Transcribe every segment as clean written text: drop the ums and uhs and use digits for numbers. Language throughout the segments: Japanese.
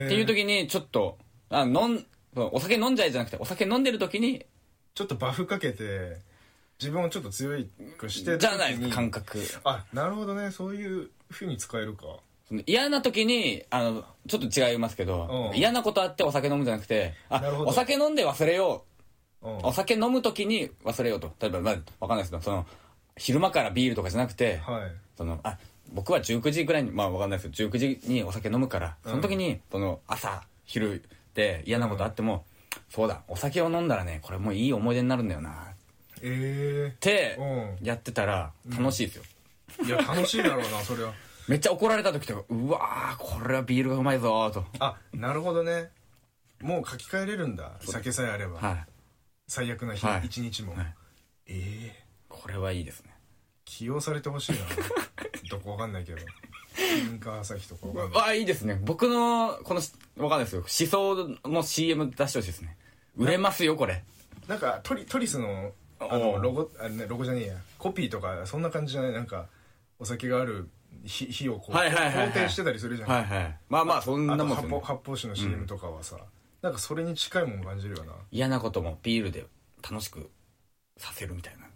ていう時にちょっとお酒飲んじゃいじゃなくて、お酒飲んでる時にちょっとバフかけて自分をちょっと強くしてじゃないですか、感覚。 あ、なるほどね。そういう風に使えるか。 その嫌な時にちょっと違いますけど、嫌なことあってお酒飲むんじゃなくて、お酒飲んで忘れよう、お酒飲む時に忘れようと。例えばわかんないですけど、昼間からビールとかじゃなくて、 はい、 僕は19時ぐらいに、わかんないですけど、19時にお酒飲むから、その時に、朝、昼で嫌なことあっても、そうだ、お酒を飲んだらね、これもういい思い出になるんだよな。ってやってたら楽しいですよ。 いや、楽しいだろうな、それは。 めっちゃ怒られた時とか、うわー、これはビールがうまいぞーと。 あ、なるほどね。もう書き換えれるんだ、酒さえあれば。はい。最悪な日、一日も。 これはいいですね。 起用されてほしいな。どこわかんないけど。金華朝日とかわかんない。 いいですね。僕の、わかんないですよ。思想の CM 出してほしいですね。売れますよ、これ。 なんか、トリスの、ロゴじゃねえや。コピーとか、そんな感じじゃない？なんか、お酒がある日をこう、肯定してたりするじゃん。 はいはい。まあ、そんなもんですね。 発泡酒の CM とかはさ、なんかそれに近いもの感じるよな。 嫌なこともビールで楽しくさせるみたいな。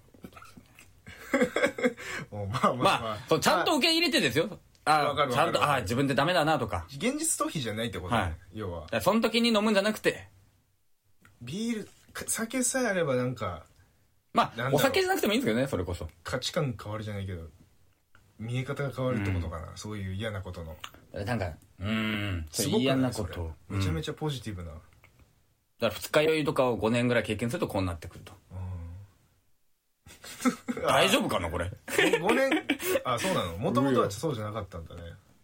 ちゃんと受け入れてですよ。ちゃんと、自分でダメだなとか。 現実逃避じゃないってことね、要は。 その時に飲むんじゃなくて。 ビール、酒さえあればなんか、 お酒じゃなくてもいいんですけどね、それこそ。 価値観変わるじゃないけど、見え方が変わるってことかな、そういう嫌なことの。 なんか、 すごく嫌なこと。 めちゃめちゃポジティブな。 だから二日酔いとかを5年ぐらい経験するとこうなってくると。大丈夫かなこれ。 5年、そうなの？もともとはそうじゃなかったんだね。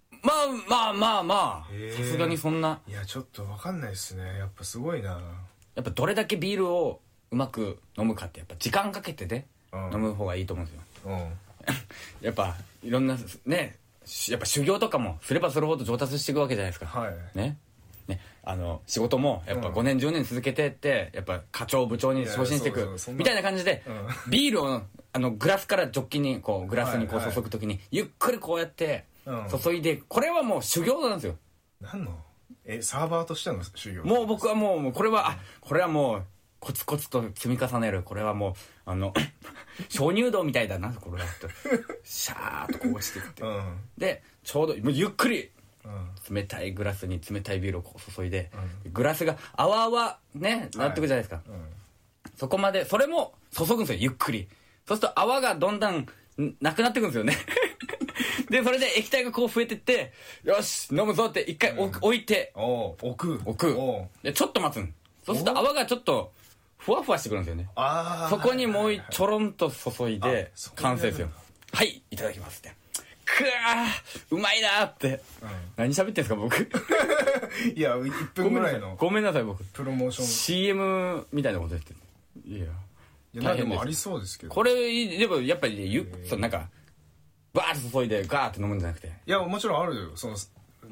さすがにそんな。 いや、ちょっとわかんないっすね。やっぱすごいな。 やっぱどれだけビールをうまく飲むかってやっぱ時間かけてね、飲む方がいいと思うんですよ。やっぱいろんなね、やっぱ修行とかもすればするほど上達していくわけじゃないですか。 はい。 ね。仕事もやっぱ5年10年続けてってやっぱ課長部長に昇進していくみたいな感じで、ビールをグラスからジョッキにこうグラスにこう注ぐときにゆっくりこうやって注いで、これはもう修行なんですよ。 何のサーバーとしての修行？ もう僕はもうこれはもうコツコツと積み重ねる。これはもう鍾乳洞みたいだな、これはとシャーッとこうしていって、でちょうどゆっくり冷たいグラスに冷たいビールをこう注いで、グラスが泡々ねなってくじゃないですか。そこまでそれも注ぐんですよ、ゆっくり。そうすると泡がどんどんなくなってくんですよね。でそれで液体がこう増えてって、よし飲むぞって一回置いて、 置くでちょっと待つん。そうすると泡がちょっとふわふわしてくるんですよね。そこにもうちょろんと注いで完成ですよ。はい、いただきますって。くわー、うまいなーって。何喋ってんすか僕。 いや、1分ぐらいの。 ごめんなさい僕。 プロモーション CM みたいなこと言ってる。いやなんでもありそうですけど。 これでもやっぱりなんかバーッと注いでガーッと飲むんじゃなくて。 いや、もちろんあるよ。その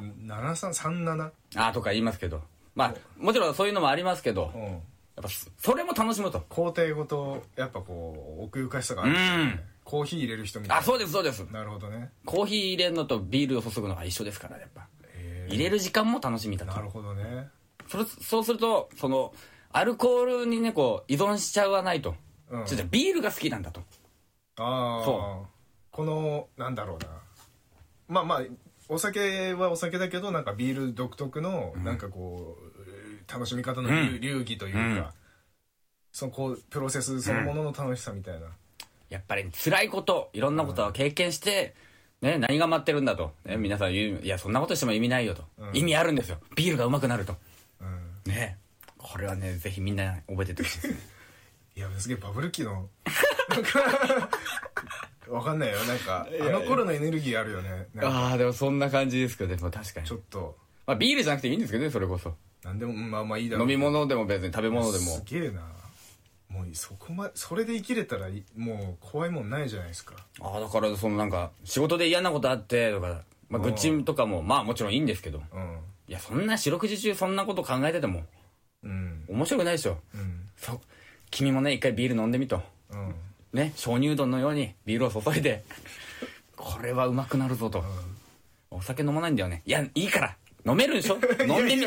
7337 とか言いますけど、もちろんそういうのもありますけど、やっぱそれも楽しむと。 工程ごとやっぱこう奥ゆかしさがあるんですよね。コーヒー入れる人みたいな。 そうですそうです。 なるほどね。 コーヒー入れるのとビールを注ぐのが一緒ですから、やっぱ入れる時間も楽しみだと。 なるほどね。 そうするとアルコールにねこう依存しちゃわないと。ビールが好きなんだと。 このなんだろうな、お酒はお酒だけど、なんかビール独特のなんかこう楽しみ方の流儀というか、そのこうプロセスそのものの楽しさみたいな。 やっぱり辛いこといろんなことを経験して何が待ってるんだと皆さん言う。いやそんなことしても意味ないよと。意味あるんですよ、ビールがうまくなると。これはねぜひみんな覚えててほしいですね。 いやすげえバブル期のわかんないよ、なんか頃のエネルギーあるよね。 でもそんな感じですけど、でも確かにちょっとビールじゃなくていいんですけどね、それこそなんでもいいだろう。 飲み物でも別に食べ物でも。 すげえな。もうそれで生きれたらもう怖いもんないじゃないですか。 だからなんか仕事で嫌なことあってとか、愚痴とかももちろんいいんですけど、いやそんな四六時中そんなこと考えてても面白くないでしょ。君もね一回ビール飲んでみと。鍾乳洞のようにビールを注いでこれはうまくなるぞと。お酒飲まないんだよね。いやいいから飲めるんでしょ飲んでみ